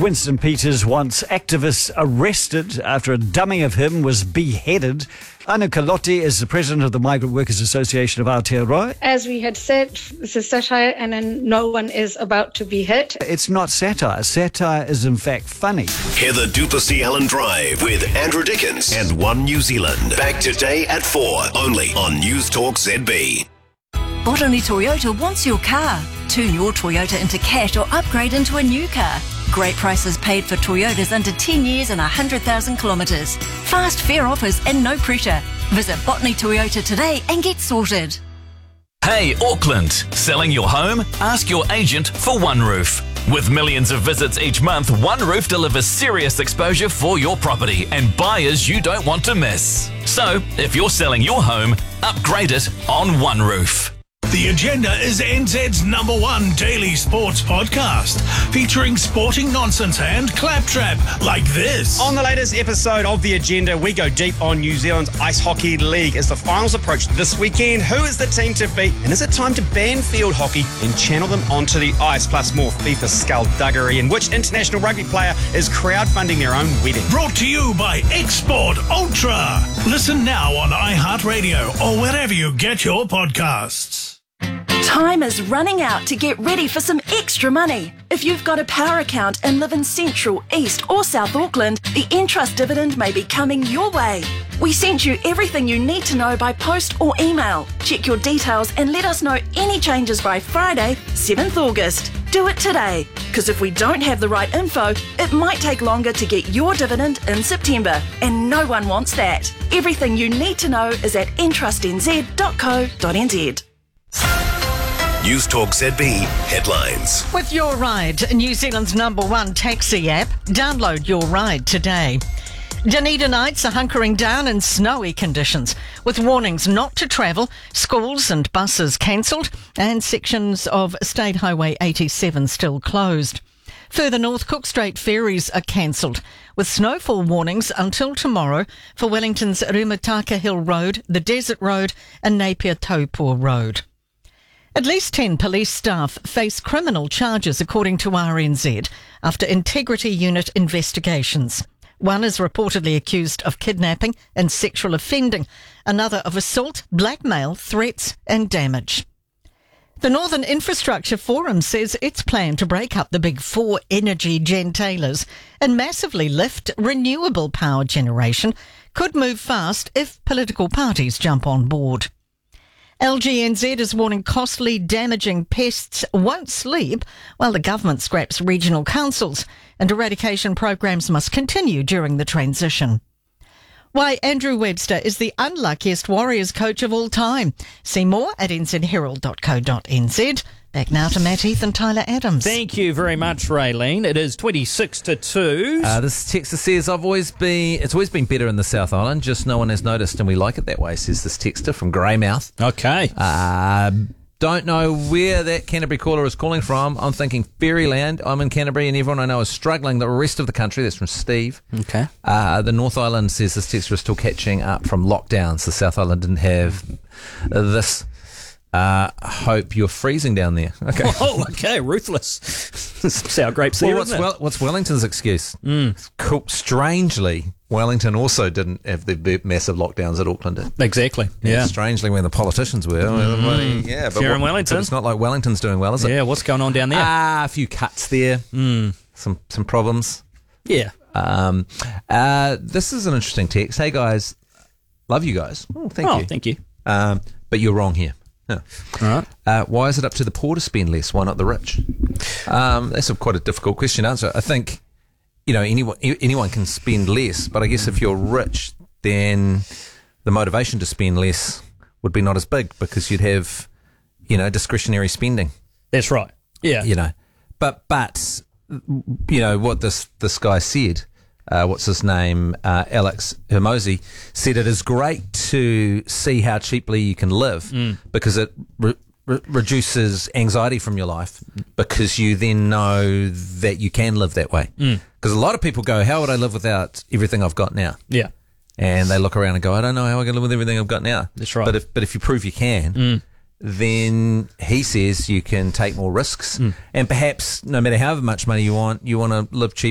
Winston Peters wants activists arrested after a dummy of him was beheaded. Anu Kalote is the president of the Migrant Workers Association of Aotearoa. As we had said, this is satire and then no one is about to be hit. It's not satire. Satire is in fact funny. Hear the Duplessis Allen Drive with Andrew Dickens and One New Zealand. Back today at 4, only on News Talk ZB. Botany Toyota wants your car. Turn your Toyota into cash or upgrade into a new car. Great prices paid for Toyotas under 10 years and 100,000 kilometres. Fast, fair offers and no pressure. Visit Botany Toyota today and get sorted. Hey Auckland, selling your home? Ask your agent for OneRoof. With millions of visits each month, OneRoof delivers serious exposure for your property and buyers you don't want to miss. So, if you're selling your home, upgrade it on OneRoof. The Agenda is NZ's #1 daily sports podcast, featuring sporting nonsense and claptrap like this. On the latest episode of The Agenda, we go deep on New Zealand's Ice Hockey League as the finals approach this weekend. Who is the team to beat? And is it time to ban field hockey and channel them onto the ice? Plus more FIFA skullduggery, and which international rugby player is crowdfunding their own wedding? Brought to you by Export Ultra. Listen now on iHeartRadio or wherever you get your podcasts. Time is running out to get ready for some extra money. If you've got a power account and live in Central, East or South Auckland, the Entrust dividend may be coming your way. We sent you everything you need to know by post or email. Check your details and let us know any changes by Friday, 7th August. Do it today, because if we don't have the right info, it might take longer to get your dividend in September, and no one wants that. Everything you need to know is at entrustnz.co.nz. News Talk ZB headlines. With Your Ride, New Zealand's #1 taxi app, download Your Ride today. Dunedinites are hunkering down in snowy conditions, with warnings not to travel, schools and buses cancelled, and sections of State Highway 87 still closed. Further north, Cook Strait ferries are cancelled, with snowfall warnings until tomorrow for Wellington's Rumataka Hill Road, the Desert Road and Napier Taupō Road. At least 10 police staff face criminal charges, according to RNZ, after Integrity Unit investigations. One is reportedly accused of kidnapping and sexual offending, another of assault, blackmail, threats and damage. The Northern Infrastructure Forum says its plan to break up the big four energy gentailers and massively lift renewable power generation could move fast if political parties jump on board. LGNZ is warning costly, damaging pests won't sleep while the government scraps regional councils, and eradication programs must continue during the transition. Why Andrew Webster is the unluckiest Warriors coach of all time. See more at nzherald.co.nz. Back now to Matt Heath and Tyler Adams. Thank you very much, Raylene. It is 26-2. This texter says, it's always been better in the South Island, just no one has noticed and we like it that way, says this texter from Greymouth. Okay. Don't know where that Canterbury caller is calling from. I'm thinking Fairyland. I'm in Canterbury and everyone I know is struggling. The rest of the country, that's from Steve. Okay. The North Island says this texter is still catching up from lockdowns. The South Island didn't have this. Hope you're freezing down there. Okay. Oh, okay. Ruthless. Sour grapes there, what's Wellington's excuse? Cool. Strangely, Wellington also didn't have the massive lockdowns that Auckland did. Exactly. Yeah. Strangely, when the politicians were. But here in Wellington. But it's not like Wellington's doing well, is it? Yeah, what's going on down there? A few cuts there. Some problems. Yeah. This is an interesting text. Hey, guys. Love you guys. Oh, thank you. Thank you. But you're wrong here. Yeah. All right. Why is it up to the poor to spend less? Why not the rich? That's quite a difficult question to answer. I think, anyone can spend less, but I guess if you're rich, then the motivation to spend less would be not as big because you'd have, discretionary spending. That's right. Yeah. But what this guy said. What's his name? Alex Hermosi said it is great to see how cheaply you can live because it reduces anxiety from your life because you then know that you can live that way. Because a lot of people go, how would I live without everything I've got now? Yeah. And they look around and go, I don't know how I can live with everything I've got now. That's right. But if you prove you can, then he says you can take more risks and perhaps no matter how much money you want to live cheap.